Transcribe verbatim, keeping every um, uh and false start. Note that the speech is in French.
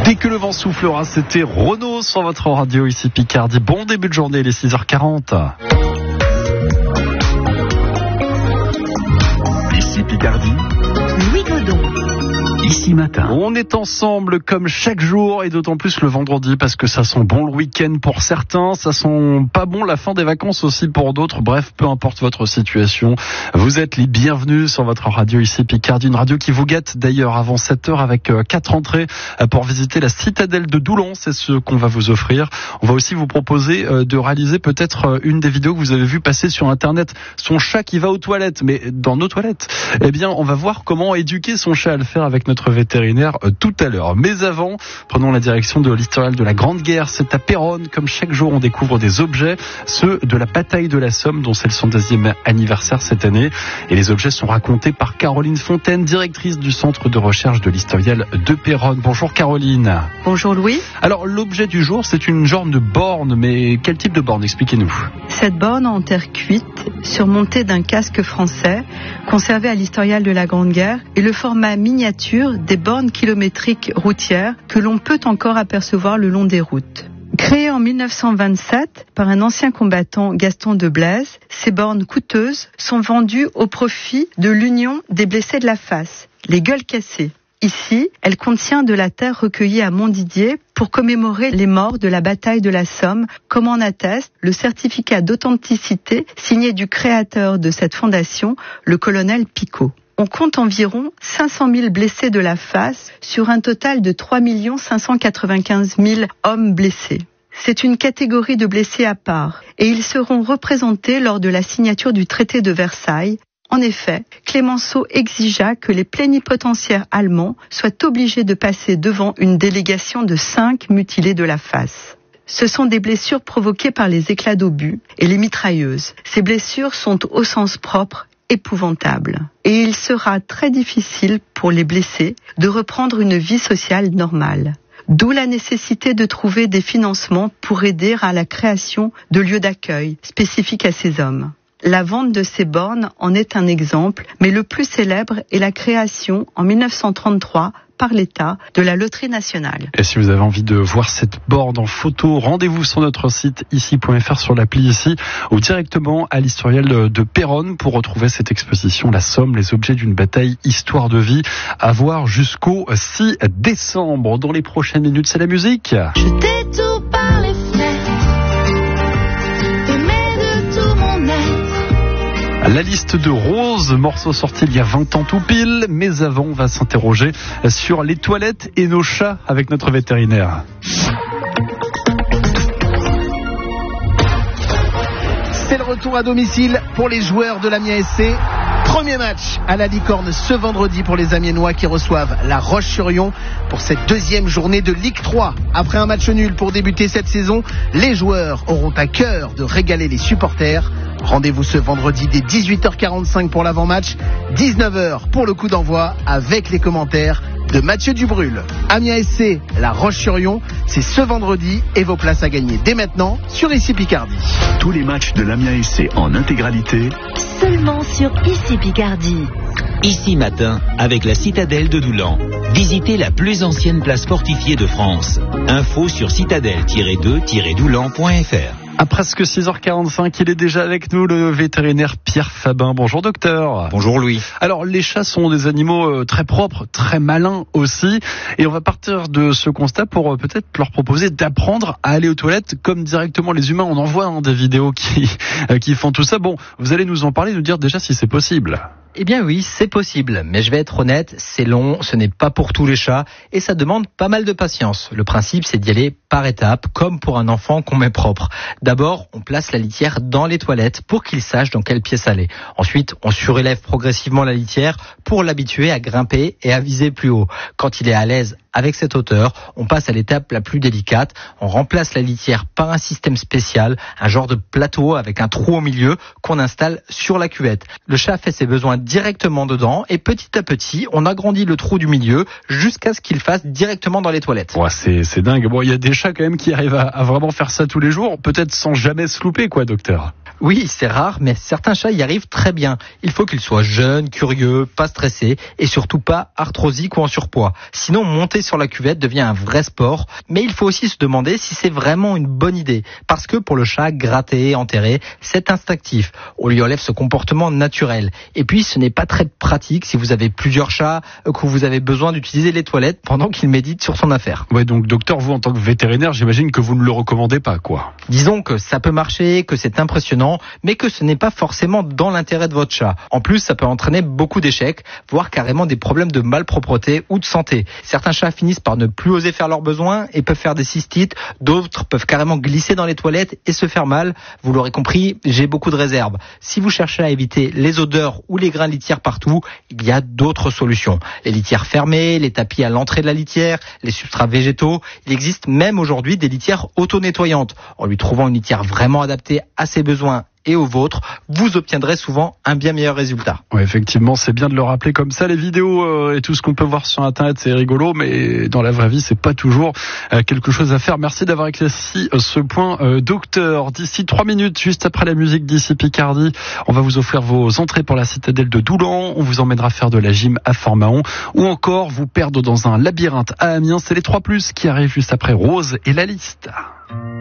Dès que le vent soufflera, c'était Renaud sur votre radio ici Picardie. Bon début de journée, les six heures quarante. Ici Picardie. Louis Godon. Ici matin. On est ensemble comme chaque jour et d'autant plus le vendredi parce que ça sent bon le week-end pour certains, ça sent pas bon la fin des vacances aussi pour d'autres. Bref, peu importe votre situation, vous êtes les bienvenus sur votre radio ici Picardie, une radio qui vous gâte d'ailleurs avant sept heures avec quatre entrées pour visiter la citadelle de Doulan. C'est ce qu'on va vous offrir. On va aussi vous proposer de réaliser peut-être une des vidéos que vous avez vues passer sur internet. Son chat qui va aux toilettes, mais dans nos toilettes. Eh bien, on va voir comment éduquer son chat à le faire avec notre vétérinaire euh, tout à l'heure. Mais avant, prenons la direction de l'historial de la Grande Guerre. C'est à Péronne, comme chaque jour, on découvre des objets, ceux de la bataille de la Somme, dont c'est le cent deuxième anniversaire cette année. Et les objets sont racontés par Caroline Fontaine, directrice du centre de recherche de l'historial de Péronne. Bonjour Caroline. Bonjour Louis. Alors, l'objet du jour, c'est une genre de borne, mais quel type de borne? Expliquez-nous. Cette borne en terre cuite, surmontée d'un casque français, conservé à l'historial de la Grande Guerre, est le format miniature des bornes kilométriques routières que l'on peut encore apercevoir le long des routes. Créées en mille neuf cent vingt-sept par un ancien combattant, Gaston de Blaise, ces bornes coûteuses sont vendues au profit de l'Union des blessés de la face, les gueules cassées. Ici, elle contient de la terre recueillie à Montdidier pour commémorer les morts de la bataille de la Somme, comme en atteste le certificat d'authenticité signé du créateur de cette fondation, le colonel Picot. On compte environ cinq cent mille blessés de la face sur un total de trois millions cinq cent quatre-vingt-quinze mille hommes blessés. C'est une catégorie de blessés à part et ils seront représentés lors de la signature du traité de Versailles. En effet, Clémenceau exigea que les plénipotentiaires allemands soient obligés de passer devant une délégation de cinq mutilés de la face. Ce sont des blessures provoquées par les éclats d'obus et les mitrailleuses. Ces blessures sont au sens propre épouvantables. Et il sera très difficile pour les blessés de reprendre une vie sociale normale. D'où la nécessité de trouver des financements pour aider à la création de lieux d'accueil spécifiques à ces hommes. La vente de ces bornes en est un exemple, mais le plus célèbre est la création en mille neuf cent trente-trois par l'État de la Loterie nationale. Et si vous avez envie de voir cette borne en photo, rendez-vous sur notre site ici point f r sur l'appli ici ou directement à l'historial de Péronne pour retrouver cette exposition La Somme, les objets d'une bataille, histoire de vie, à voir jusqu'au six décembre. Dans les prochaines minutes, c'est la musique. Je t'ai tout par les fenêtres, aimé de tout mon être. La liste de Rose, morceau sorti il y a vingt ans tout pile, mais avant on va s'interroger sur les toilettes et nos chats avec notre vétérinaire. C'est le retour à domicile pour les joueurs de l'Amiens S C. Premier match à la Licorne ce vendredi pour les Amiénois qui reçoivent la Roche-sur-Yon pour cette deuxième journée de Ligue trois. Après un match nul pour débuter cette saison, les joueurs auront à cœur de régaler les supporters. Rendez-vous ce vendredi dès dix-huit heures quarante-cinq pour l'avant-match, dix-neuf heures pour le coup d'envoi avec les commentaires de Mathieu Dubrul. Amiens S C, la Roche-sur-Yon, c'est ce vendredi et vos places à gagner dès maintenant sur Ici Picardie. Tous les matchs de l'Amiens S C en intégralité Seulement sur Ici Picardie. Ici matin, avec la citadelle de Doulan. Visitez la plus ancienne place fortifiée de France. Info sur citadelle tiret deux tiret doulan point f r. À presque six heures quarante-cinq, il est déjà avec nous, le vétérinaire Pierre Fabin. Bonjour docteur. Bonjour Louis. Alors les chats sont des animaux très propres, très malins aussi. Et on va partir de ce constat pour peut-être leur proposer d'apprendre à aller aux toilettes comme directement les humains. On en voit hein, des vidéos qui, qui font tout ça. Bon, vous allez nous en parler, nous dire déjà si c'est possible. Eh bien oui, c'est possible, mais je vais être honnête, c'est long, ce n'est pas pour tous les chats et ça demande pas mal de patience. Le principe, c'est d'y aller par étapes, comme pour un enfant qu'on met propre. D'abord, on place la litière dans les toilettes pour qu'il sache dans quelle pièce aller. Ensuite, on surélève progressivement la litière pour l'habituer à grimper et à viser plus haut. Quand il est à l'aise avec cette hauteur, on passe à l'étape la plus délicate. On remplace la litière par un système spécial, un genre de plateau avec un trou au milieu qu'on installe sur la cuvette. Le chat fait ses besoins directement dedans et petit à petit, on agrandit le trou du milieu jusqu'à ce qu'il fasse directement dans les toilettes. Ouais, c'est, c'est dingue. Bon, il y a des chats quand même qui arrivent à, à vraiment faire ça tous les jours, peut-être sans jamais se louper, quoi, docteur. Oui, c'est rare, mais certains chats y arrivent très bien. Il faut qu'ils soient jeunes, curieux, pas stressés et surtout pas arthrosiques ou en surpoids. Sinon, monter sur la cuvette devient un vrai sport. Mais il faut aussi se demander si c'est vraiment une bonne idée. Parce que pour le chat, gratter, enterrer, c'est instinctif. On lui enlève ce comportement naturel. Et puis, ce n'est pas très pratique si vous avez plusieurs chats, que vous avez besoin d'utiliser les toilettes pendant qu'il médite sur son affaire. Ouais, donc docteur, vous en tant que vétérinaire, j'imagine que vous ne le recommandez pas, quoi. Disons que ça peut marcher, que c'est impressionnant, mais que ce n'est pas forcément dans l'intérêt de votre chat. En plus, ça peut entraîner beaucoup d'échecs, voire carrément des problèmes de malpropreté ou de santé. Certains chats finissent par ne plus oser faire leurs besoins et peuvent faire des cystites, d'autres peuvent carrément glisser dans les toilettes et se faire mal. Vous l'aurez compris, j'ai beaucoup de réserves. Si vous cherchez à éviter les odeurs ou les grains litières partout, il y a d'autres solutions. Les litières fermées, les tapis à l'entrée de la litière, les substrats végétaux. Il existe même aujourd'hui des litières auto-nettoyantes. En lui trouvant une litière vraiment adaptée à ses besoins et aux vôtres, vous obtiendrez souvent un bien meilleur résultat. Ouais, effectivement, c'est bien de le rappeler comme ça. Les vidéos euh, et tout ce qu'on peut voir sur Internet, c'est rigolo, mais dans la vraie vie, c'est pas toujours euh, quelque chose à faire. Merci d'avoir éclairci euh, ce point, euh, docteur. D'ici trois minutes, juste après la musique d'ici Picardie, on va vous offrir vos entrées pour la citadelle de Doulan. On vous emmènera faire de la gym à Fort-Mahon ou encore vous perdre dans un labyrinthe à Amiens. C'est les trois plus qui arrivent juste après Rose et la liste.